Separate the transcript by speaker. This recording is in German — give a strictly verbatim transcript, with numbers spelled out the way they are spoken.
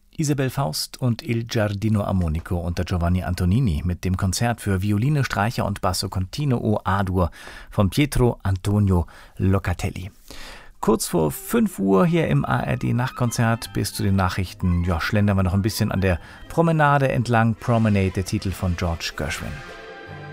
Speaker 1: Isabel Faust und Il Giardino Armonico unter Giovanni Antonini mit dem Konzert für Violine, Streicher und Basso Continuo A-Dur von Pietro Antonio Locatelli. Kurz vor fünf Uhr hier im A R D-Nachtkonzert bis zu den Nachrichten. Ja, schlendern wir noch ein bisschen an der Promenade entlang. Promenade, der Titel von George Gershwin.